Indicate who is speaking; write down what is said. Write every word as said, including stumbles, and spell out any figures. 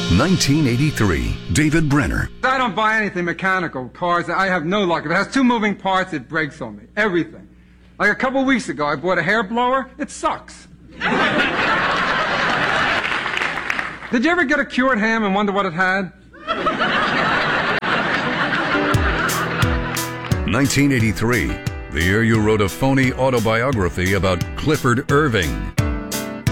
Speaker 1: nineteen eighty-three, David Brenner.
Speaker 2: I don't buy anything mechanical, cars. I have no luck. If it has two moving parts, it breaks on me. Everything. Like a couple weeks ago, I bought a hair blower. It sucks. Did you ever get a cured ham and wonder what it had?
Speaker 1: nineteen eighty-three, the year you wrote a phony autobiography about Clifford Irving.